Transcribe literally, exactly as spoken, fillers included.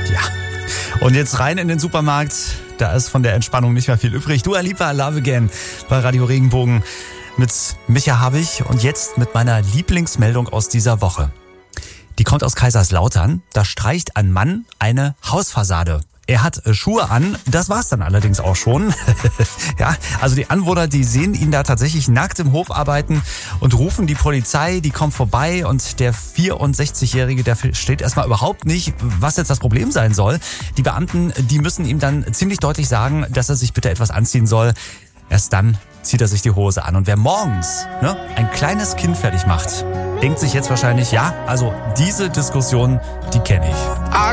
Ja. Und jetzt rein in den Supermarkt. Da ist von der Entspannung nicht mehr viel übrig. Dua Lipa, Love Again bei Radio Regenbogen mit Micha Habich. Und jetzt mit meiner Lieblingsmeldung aus dieser Woche. Die kommt aus Kaiserslautern. Da streicht ein Mann eine Hausfassade. Er hat Schuhe an, das war's dann allerdings auch schon. Ja, also die Anwohner, die sehen ihn da tatsächlich nackt im Hof arbeiten und rufen die Polizei, die kommt vorbei und der vierundsechzigjährige, der versteht erstmal überhaupt nicht, was jetzt das Problem sein soll. Die Beamten, die müssen ihm dann ziemlich deutlich sagen, dass er sich bitte etwas anziehen soll. Erst dann zieht er sich die Hose an. Und wer morgens ne, ein kleines Kind fertig macht, denkt sich jetzt wahrscheinlich, ja, also diese Diskussion, die kenne ich.